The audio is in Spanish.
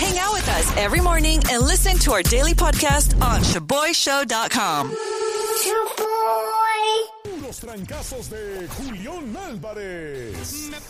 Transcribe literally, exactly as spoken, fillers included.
Hang out with us every morning and listen to our daily podcast on shaboy show dot com. Los trancazos de Julián Álvarez.